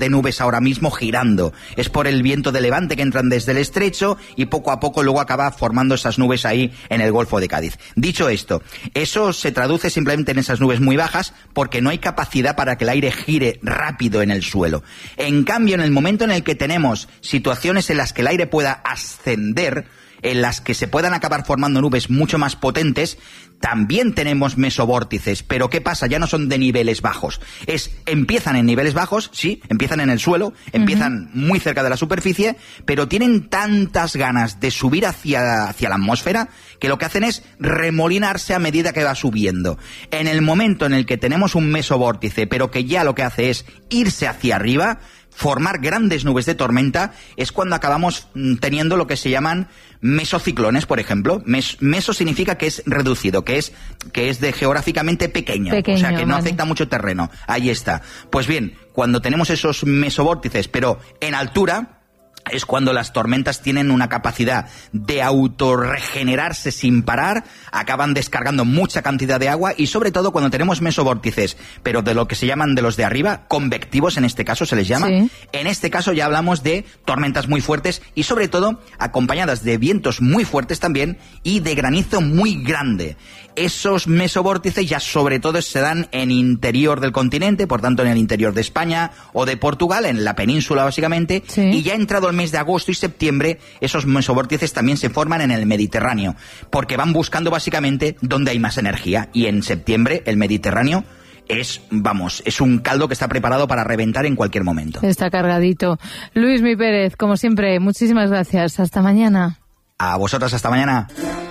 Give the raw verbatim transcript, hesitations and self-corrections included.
de nubes ahora mismo girando. Es por el viento de levante que entran desde el estrecho y poco a poco luego acaba formando esas nubes ahí en el Golfo de Cádiz. Dicho esto, eso se traduce simplemente en esas nubes muy bajas porque no hay capacidad para que el aire gire rápido en el suelo. En cambio, en el momento en el que tenemos situaciones en las que el aire pueda ascender, en las que se puedan acabar formando nubes mucho más potentes, también tenemos mesovórtices. Pero ¿qué pasa? Ya no son de niveles bajos. Es, empiezan en niveles bajos, sí, empiezan en el suelo, empiezan uh-huh. muy cerca de la superficie, pero tienen tantas ganas de subir hacia, hacia la atmósfera que lo que hacen es remolinarse a medida que va subiendo. En el momento en el que tenemos un mesovórtice, pero que ya lo que hace es irse hacia arriba, formar grandes nubes de tormenta, es cuando acabamos teniendo lo que se llaman mesociclones, por ejemplo. Mes, meso significa que es reducido, que es que es de geográficamente pequeño, pequeño o sea, que no vale. afecta mucho terreno. Ahí está. Pues bien, cuando tenemos esos mesovórtices, pero en altura, es cuando las tormentas tienen una capacidad de autorregenerarse sin parar, acaban descargando mucha cantidad de agua y sobre todo cuando tenemos mesovórtices, pero de lo que se llaman de los de arriba, convectivos en este caso se les llama, sí. En este caso ya hablamos de tormentas muy fuertes y sobre todo acompañadas de vientos muy fuertes también y de granizo muy grande. Esos mesovórtices ya sobre todo se dan en interior del continente, por tanto en el interior de España o de Portugal, en la península básicamente, sí. Y ya ha entrado el mes de agosto y septiembre, esos mesovórtices también se forman en el Mediterráneo, porque van buscando básicamente dónde hay más energía, y en septiembre el Mediterráneo es, vamos, es un caldo que está preparado para reventar en cualquier momento. Está cargadito. Luismi Pérez, como siempre, muchísimas gracias. Hasta mañana. A vosotras, hasta mañana.